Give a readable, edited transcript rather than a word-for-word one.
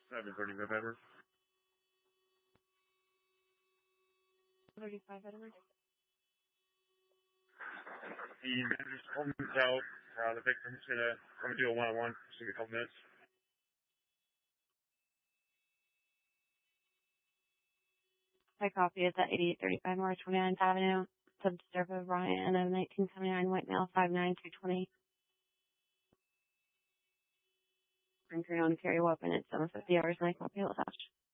7:30 November. 35 Edward. The manager's home's out. The victim's gonna come and do a one-on-one. Just give me a couple minutes. I copy it at 8835 North 29th Avenue. Subserver Ryan of 1979, white male, 5'9", 220. Bring on carry weapon at 7:50 hours, and I copy it attached.